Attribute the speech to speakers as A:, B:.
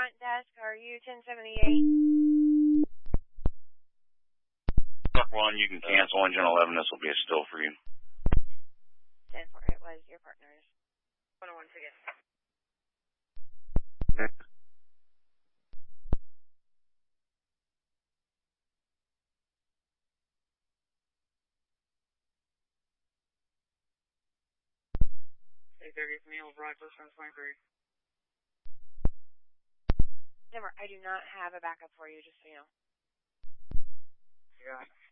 A: front desk. Are you 1078?
B: Truck 1, you can cancel engine 11. This will be a still for you.
A: 10-4, it was your partners. 101 ticket. Denver, I do not have a backup for you, just so you know.
C: Yeah.